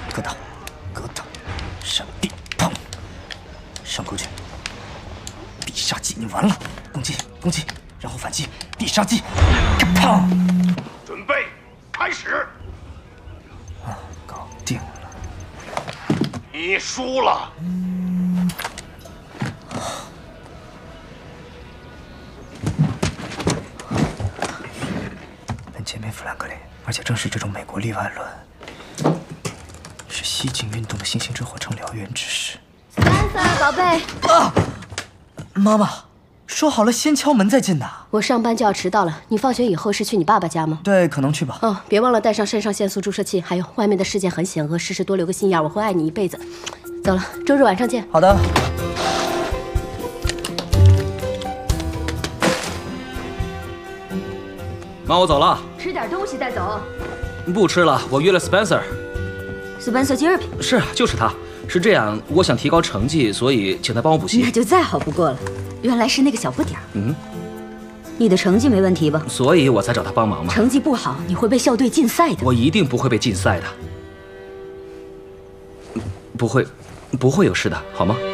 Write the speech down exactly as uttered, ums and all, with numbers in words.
格挡，格挡，闪避，砰，上勾拳，必杀技，你完了！攻击，攻击，然后反击，必杀技，砰！ 准备，开始。 啊，搞定了。 你输了。 本杰明·富兰克林，而且正是这种美国例外论，是西进运动的新兴之火成燎原之势。 Spencer，宝贝。 啊，妈妈，说好了先敲门再进的。 我上班就要迟到了，你放学以后是去你爸爸家吗？ 对，可能去吧。 哦，别忘了带上肾上腺素注射器，还有外面的世界很险恶，时时多留个心眼，我会爱你一辈子。走了，周日晚上见。 好的。 妈，我走了。 吃点东西再走。 不吃了，我约了 Spencer。 Spencer 吉尔比。 是啊，就是他。是这样，我想提高成绩，所以请他帮我补习。 那就再好不过了。原来是那个小不点儿。 嗯。 你的成绩没问题吧？ 所以我才找他帮忙嘛。 成绩不好，你会被校队禁赛的。 我一定不会被禁赛的。不会，不会有事的，好吗？